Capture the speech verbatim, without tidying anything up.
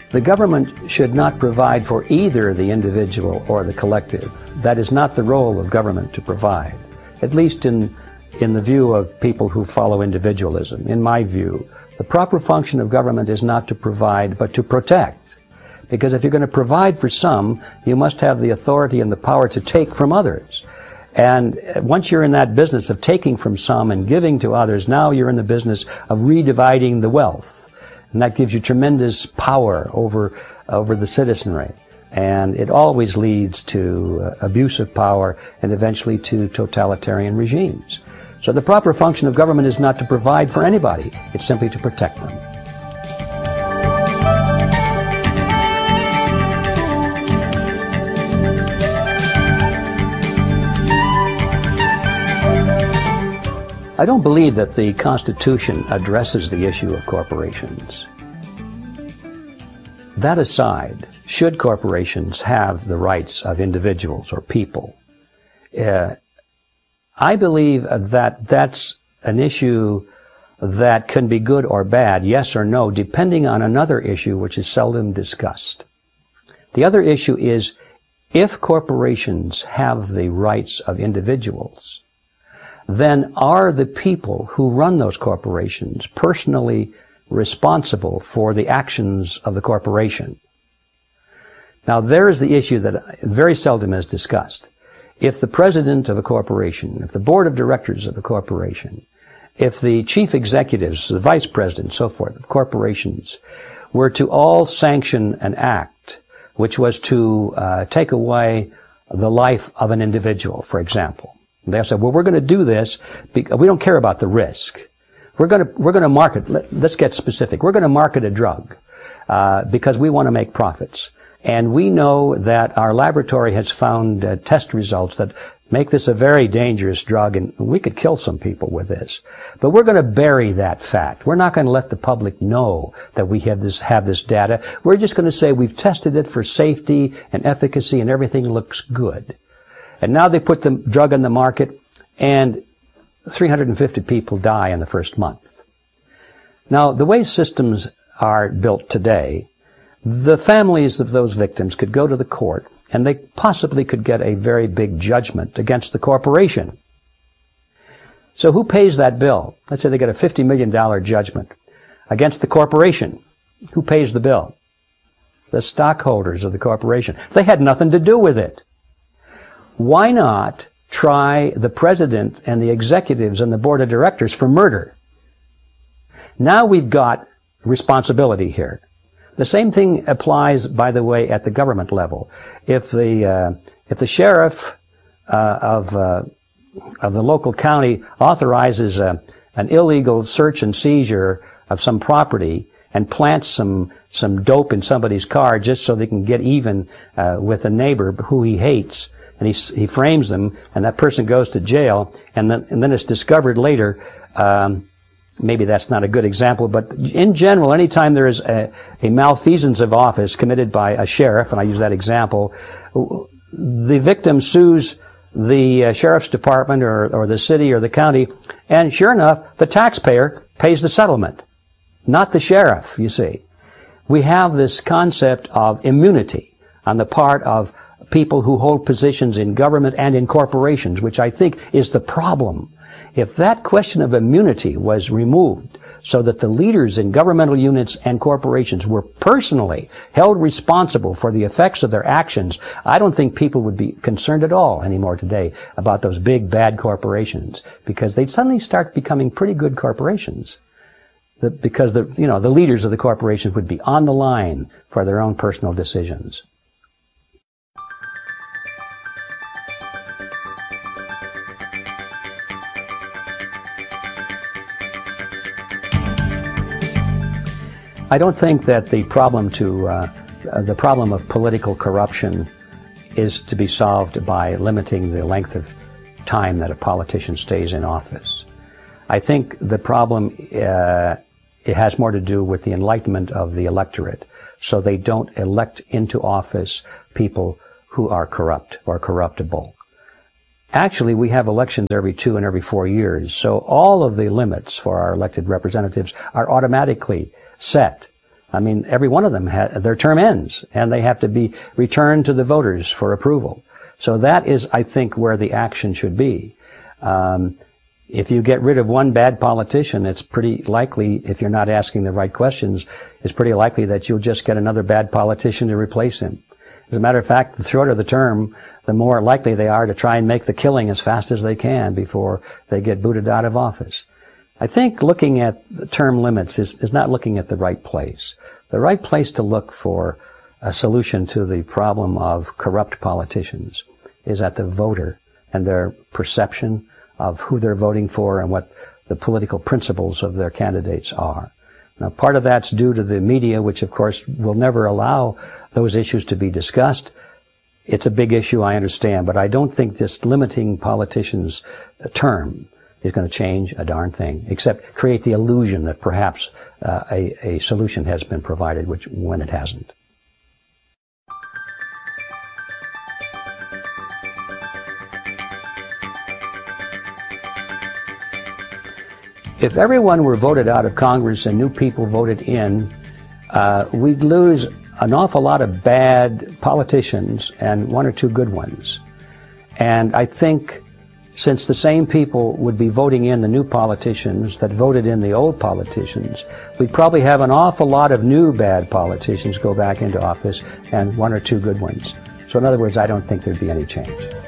The government should not provide for either the individual or the collective. That is not the role of government to provide, at least in, in the view of people who follow individualism. In my view, the proper function of government is not to provide, but to protect. Because if you're going to provide for some, you must have the authority and the power to take from others. And once you're in that business of taking from some and giving to others, now you're in the business of redividing the wealth. And that gives you tremendous power over, over the citizenry. And it always leads to uh, abuse of power and eventually to totalitarian regimes. So the proper function of government is not to provide for anybody. It's simply to protect them. I don't believe that the Constitution addresses the issue of corporations. That aside, should corporations have the rights of individuals or people? Uh, I believe that that's an issue that can be good or bad, yes or no, depending on another issue which is seldom discussed. The other issue is, if corporations have the rights of individuals, then are the people who run those corporations personally responsible for the actions of the corporation? Now, there is the issue that very seldom is discussed. If the president of a corporation, if the board of directors of a corporation, if the chief executives, the vice president, so forth, of corporations, were to all sanction an act which was to uh, take away the life of an individual, for example, they said, well, we're going to do this because we don't care about the risk. We're going to, we're going to market, let, let's get specific. We're going to market a drug uh, because we want to make profits. And we know that our laboratory has found uh, test results that make this a very dangerous drug, and we could kill some people with this. But we're going to bury that fact. We're not going to let the public know that we have this, have this data. We're just going to say we've tested it for safety and efficacy and everything looks good. And now they put the drug on the market, and three hundred fifty people die in the first month. Now, the way systems are built today, the families of those victims could go to the court, and they possibly could get a very big judgment against the corporation. So who pays that bill? Let's say they get a fifty million dollar judgment against the corporation. Who pays the bill? The stockholders of the corporation. They had nothing to do with it. Why not try the president and the executives and the board of directors for murder? Now we've got responsibility here. The same thing applies, by the way, at the government level. If the uh, if the sheriff uh, of uh, of the local county authorizes a, an illegal search and seizure of some property and plants some some dope in somebody's car just so they can get even uh, with a neighbor who he hates, and he he frames them, and that person goes to jail, and then and then it's discovered later. Um, maybe that's not a good example, but in general, anytime there is a, a malfeasance of office committed by a sheriff, and I use that example, the victim sues the uh, sheriff's department or or the city or the county, and sure enough, the taxpayer pays the settlement, not the sheriff. You see, we have this concept of immunity on the part of people who hold positions in government and in corporations, which I think is the problem. If that question of immunity was removed so that the leaders in governmental units and corporations were personally held responsible for the effects of their actions, I don't think people would be concerned at all anymore today about those big bad corporations, because they'd suddenly start becoming pretty good corporations. The, because the, you know, the leaders of the corporations would be on the line for their own personal decisions. I don't think that the problem to uh, the problem of political corruption is to be solved by limiting the length of time that a politician stays in office. I think the problem uh, it has more to do with the enlightenment of the electorate, so they don't elect into office people who are corrupt or corruptible. Actually, we have elections every two and every four years, so all of the limits for our elected representatives are automatically set I mean, every one of them, ha- their term ends, and they have to be returned to the voters for approval. So that is, I think, where the action should be. Um, if you get rid of one bad politician, it's pretty likely, if you're not asking the right questions, it's pretty likely that you'll just get another bad politician to replace him. As a matter of fact, the shorter the term, the more likely they are to try and make the killing as fast as they can before they get booted out of office. I think looking at the term limits is, is not looking at the right place. The right place to look for a solution to the problem of corrupt politicians is at the voter and their perception of who they're voting for and what the political principles of their candidates are. Now, part of that's due to the media, which of course will never allow those issues to be discussed. It's a big issue, I understand, but I don't think this limiting politicians' term is going to change a darn thing, except create the illusion that perhaps uh, a, a solution has been provided, which when it hasn't. If everyone were voted out of Congress and new people voted in, uh, we'd lose an awful lot of bad politicians and one or two good ones. And I think since the same people would be voting in the new politicians that voted in the old politicians, we'd probably have an awful lot of new bad politicians go back into office and one or two good ones. So in other words, I don't think there'd be any change.